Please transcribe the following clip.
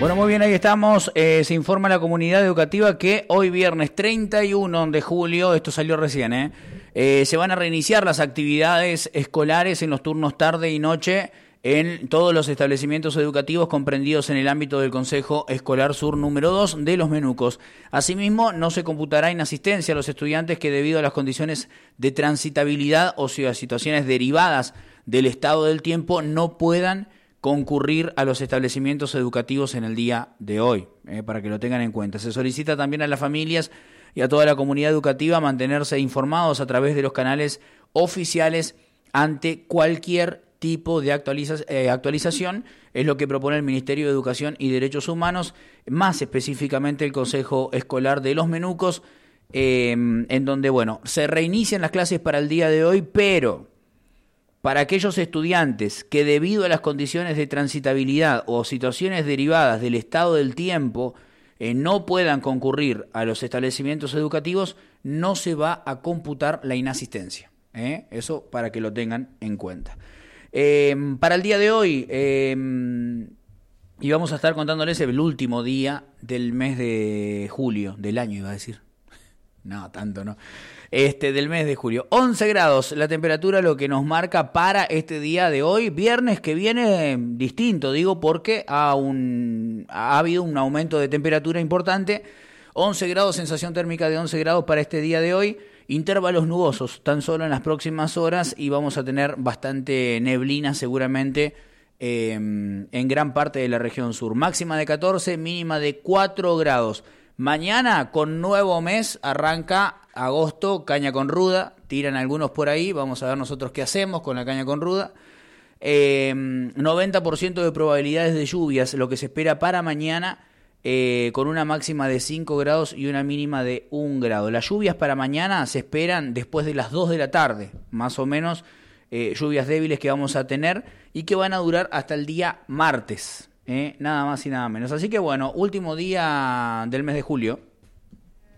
Bueno, muy bien, ahí estamos. Se informa a la comunidad educativa que hoy viernes 31 de julio, esto salió recién, se van a reiniciar las actividades escolares en los turnos tarde y noche en todos los establecimientos educativos comprendidos en el ámbito del Consejo Escolar Sur número 2 de Los Menucos. Asimismo, no se computará inasistencia a los estudiantes que debido a las condiciones de transitabilidad o a situaciones derivadas del estado del tiempo no puedan concurrir a los establecimientos educativos en el día de hoy, para que lo tengan en cuenta. Se solicita también a las familias y a toda la comunidad educativa mantenerse informados a través de los canales oficiales ante cualquier tipo de actualización, es lo que propone el Ministerio de Educación y Derechos Humanos, más específicamente el Consejo Escolar de Los Menucos, en donde, bueno, se reinician las clases para el día de hoy, pero para aquellos estudiantes que debido a las condiciones de transitabilidad o situaciones derivadas del estado del tiempo no puedan concurrir a los establecimientos educativos, no se va a computar la inasistencia. Eso para que lo tengan en cuenta. Para el día de hoy, y vamos a estar contándoles el último día del mes de julio, del año iba a decir. No, tanto no. Del mes de julio. 11 grados la temperatura, lo que nos marca para este día de hoy, viernes que viene distinto, digo, porque ha habido un aumento de temperatura importante. 11 grados, sensación térmica de 11 grados para este día de hoy. Intervalos nubosos tan solo en las próximas horas y vamos a tener bastante neblina seguramente en gran parte de la región sur. Máxima de 14, mínima de 4 grados. Mañana, con nuevo mes, arranca agosto, caña con ruda, tiran algunos por ahí, vamos a ver nosotros qué hacemos con la caña con ruda. 90% de probabilidades de lluvias, lo que se espera para mañana, con una máxima de 5 grados y una mínima de 1 grado. Las lluvias para mañana se esperan después de las 2 de la tarde, más o menos, lluvias débiles que vamos a tener y que van a durar hasta el día martes. Nada más y nada menos. Así que bueno, último día del mes de julio.